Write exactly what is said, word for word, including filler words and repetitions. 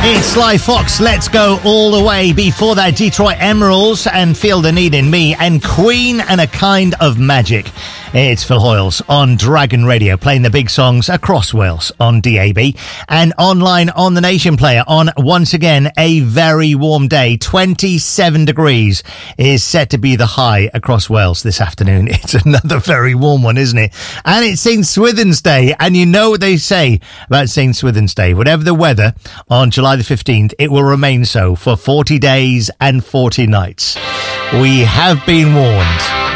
It's Sly Fox, Let's Go All the Way. Before that, Detroit Emeralds and Feel the Need in Me, and Queen and a Kind of Magic. It's Phil Hoyles on Dragon Radio, playing the big songs across Wales on D A B and online on the Nation Player on, once again, a very warm day. twenty-seven degrees is set to be the high across Wales this afternoon. It's another very warm one, isn't it? And it's Saint Swithin's Day, and you know what they say about Saint Swithin's Day. Whatever the weather on July the fifteenth, it will remain so for forty days and forty nights. We have been warned.